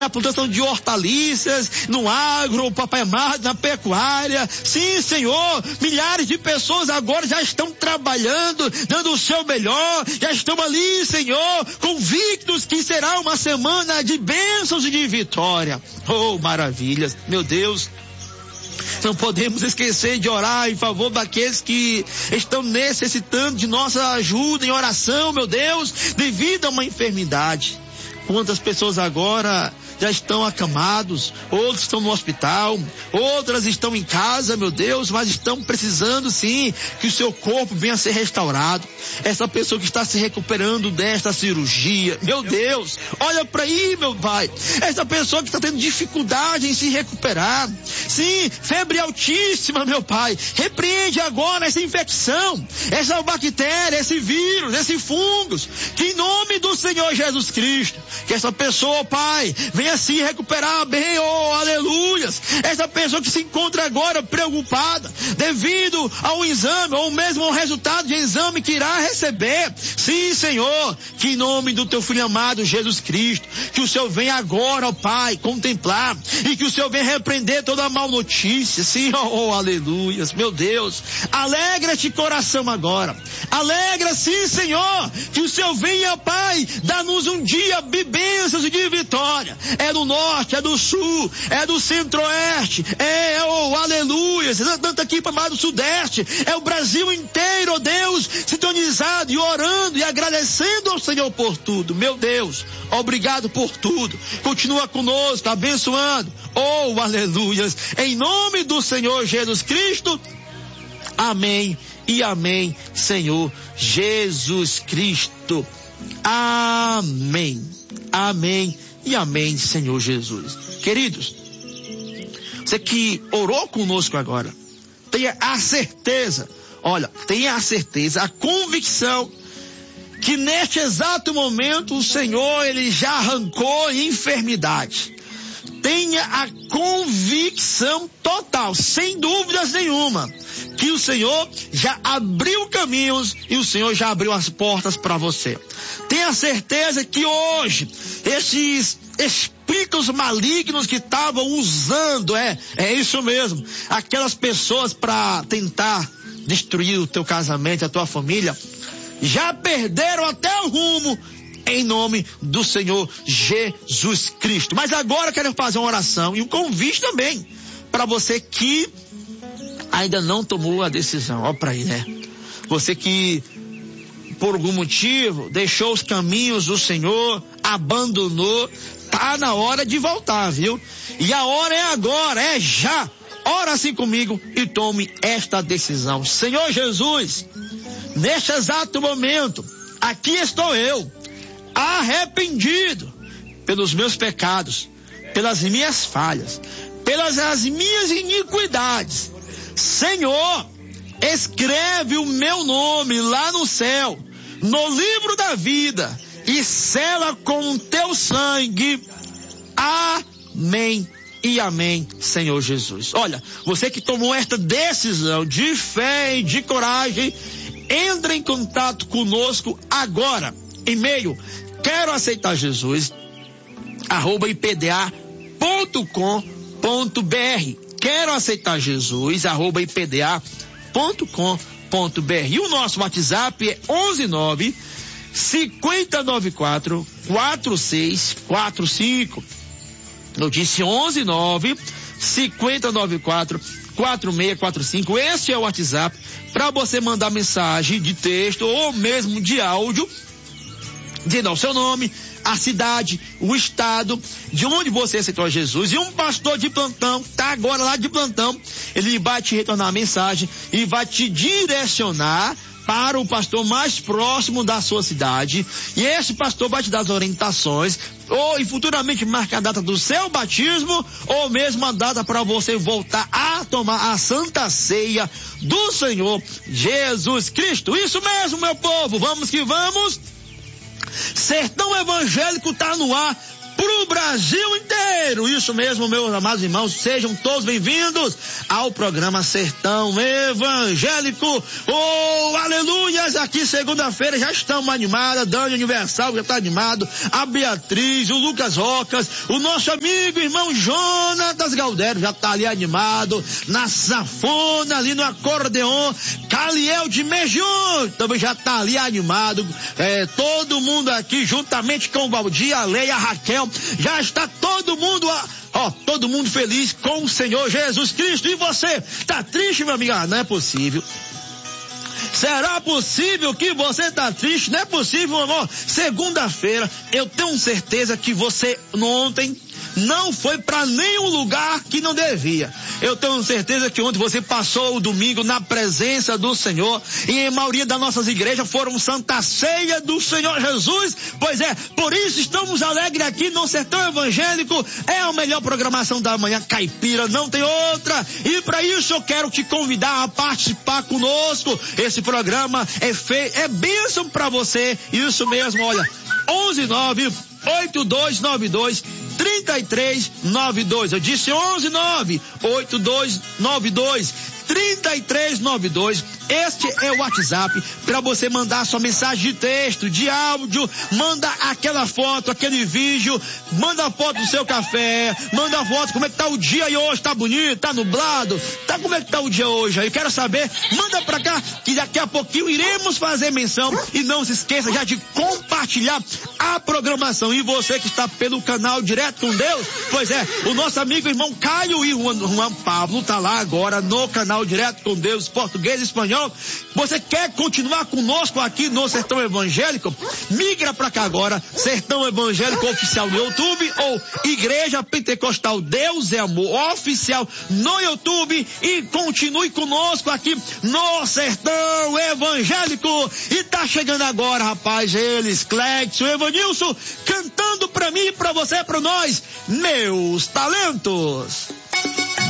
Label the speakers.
Speaker 1: na plantação de hortaliças, no agro, Papai Amado, na pecuária. Sim, Senhor, milhares de pessoas agora já estão trabalhando, dando o seu melhor, já estão ali, Senhor, convictos que será uma semana de bênçãos e de vitória. Oh, maravilhas, meu Deus. Não podemos esquecer de orar em favor daqueles que estão necessitando de nossa ajuda em oração, meu Deus, devido a uma enfermidade. Quantas pessoas agora já estão acamados, outros estão no hospital, outras estão em casa, meu Deus, mas estão precisando sim que o seu corpo venha a ser restaurado. Essa pessoa que está se recuperando desta cirurgia, meu Deus, olha para aí, meu Pai. Essa pessoa que está tendo dificuldade em se recuperar, sim, febre altíssima, meu Pai, repreende agora essa infecção, essa bactéria, esse vírus, esse fungos, que em nome do Senhor Jesus Cristo, que essa pessoa, Pai, venha se recuperar bem, oh, aleluias. Essa pessoa que se encontra agora preocupada devido ao exame, ou mesmo ao resultado de exame que irá receber. Sim, Senhor, que em nome do teu Filho amado Jesus Cristo, que o Senhor venha agora, ó Pai, contemplar, e que o Senhor venha repreender toda a mal notícia. Sim, oh, aleluias, meu Deus, alegra-te coração agora, alegra, sim, Senhor, que o Senhor venha, Pai, dar-nos um dia de bênçãos e de vitória. É do norte, é do sul, é do centro-oeste, oh, aleluia, tanto aqui para mais do sudeste, é o Brasil inteiro, oh Deus, sintonizado e orando e agradecendo ao Senhor por tudo. Meu Deus, obrigado por tudo, continua conosco, abençoando, oh, aleluias, em nome do Senhor Jesus Cristo, amém e amém, Senhor Jesus Cristo, amém, amém e amém, Senhor Jesus. Queridos, você que orou conosco agora, tenha a certeza, a convicção que neste exato momento o Senhor, Ele já arrancou a enfermidade. Tenha a convicção total, sem dúvidas nenhuma, que o Senhor já abriu caminhos e o Senhor já abriu as portas para você. Tenha certeza que hoje, esses espíritos malignos que estavam usando, é isso mesmo, aquelas pessoas para tentar destruir o teu casamento, a tua família, já perderam até o rumo, em nome do Senhor Jesus Cristo. Mas agora quero fazer uma oração e um convite também para você que ainda não tomou a decisão. Ó para aí, né? Você que por algum motivo deixou os caminhos do Senhor, abandonou, tá na hora de voltar, viu? E a hora é agora, é já. Ora assim comigo e tome esta decisão. Senhor Jesus, neste exato momento, aqui estou eu, arrependido pelos meus pecados, pelas minhas falhas, pelas as minhas iniquidades. Senhor, escreve o meu nome lá no céu, no livro da vida, e sela com o teu sangue. Amém e amém, Senhor Jesus. Olha, você que tomou esta decisão de fé e de coragem, entre em contato conosco agora. E-mail, quero aceitar Jesus, @ipda.com.br. Quero aceitar Jesus, @ipda.com.br. E o nosso WhatsApp é 119 5094 4645. Eu disse 119 5094 4645. Esse é o WhatsApp para você mandar mensagem de texto ou mesmo de áudio, dizendo o seu nome, a cidade, o estado de onde você aceitou Jesus, e um pastor de plantão, tá agora lá de plantão, ele vai te retornar a mensagem e vai te direcionar para o pastor mais próximo da sua cidade, e esse pastor vai te dar as orientações, e futuramente marcar a data do seu batismo, ou mesmo a data para você voltar a tomar a Santa Ceia do Senhor Jesus Cristo. Isso mesmo, meu povo, vamos que vamos. Sertão Evangélico tá no ar pro Brasil inteiro. Janeiro. Isso mesmo, meus amados irmãos, sejam todos bem-vindos ao programa Sertão Evangélico. Oh, aleluias! Aqui segunda-feira já estamos animados, Dani Universal já está animado, a Beatriz, o Lucas Rocas, o nosso amigo irmão Jonatas Galdero já está ali animado, na sanfona, ali no acordeon, Caliel de Mejon também já está ali animado, todo mundo aqui, juntamente com o Valdir, a Leia, a Raquel, já está todo mundo, todo mundo feliz com o Senhor Jesus Cristo. E você, tá triste, meu amigo? Não é possível. Será possível que você está triste? Não é possível, meu amor. Segunda-feira, eu tenho certeza que você ontem não foi para nenhum lugar que não devia. Eu tenho certeza que ontem você passou o domingo na presença do Senhor, e a maioria das nossas igrejas foram Santa Ceia do Senhor Jesus. Pois é, por isso estamos alegres aqui no Sertão Evangélico. É a melhor programação da manhã caipira, não tem outra. E para isso eu quero te convidar a participar conosco. Esse programa é bênção para você. Isso mesmo, olha, 11982923392. Eu disse 11982923392. Este é o WhatsApp para você mandar sua mensagem de texto, de áudio, manda aquela foto, aquele vídeo, manda a foto do seu café, manda a foto, como é que tá o dia aí hoje, tá bonito, tá nublado, como é que tá o dia hoje aí, eu quero saber, manda pra cá, que daqui a pouquinho iremos fazer menção, e não se esqueça já de compartilhar a programação. E você que está pelo canal Direto com Deus, pois é, o nosso amigo irmão Caio e Juan Pablo tá lá agora no canal Direto com Deus, português e espanhol. Você quer continuar conosco aqui no Sertão Evangélico? Migra pra cá agora, Sertão Evangélico Oficial no YouTube, ou Igreja Pentecostal Deus é Amor Oficial no YouTube, e continue conosco aqui no Sertão Evangélico. E tá chegando agora, rapaz, eles, Clexo, Evanilson, cantando pra mim, pra você, pra nós, Meus Talentos.